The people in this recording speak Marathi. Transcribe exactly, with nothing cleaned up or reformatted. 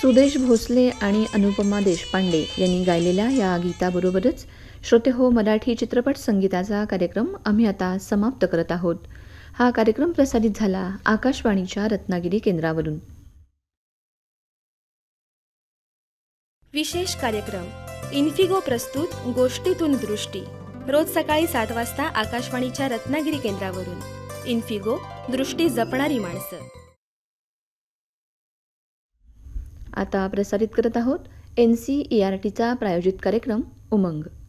सुदेश भोसले आणि अनुपमा देशपांडे यांनी गायलेल्या या गीताबरोबरच श्रोते हो मराठी चित्रपट संगीताचा कार्यक्रम आम्ही आता समाप्त करत आहोत. हा कार्यक्रम प्रसारित झाला आकाशवाणीच्या रत्नागिरी केंद्रावरून. विशेष कार्यक्रम इन्फिगो प्रस्तुत गोष्टीतून दृष्टी रोज सकाळी सात वाजता आकाशवाणीच्या रत्नागिरी केंद्रावरून. इन्फिगो दृष्टी जपणारी माणसं. आता प्रसारित करत आहोत एन सी ई आर टीचा प्रायोजित कार्यक्रम उमंग.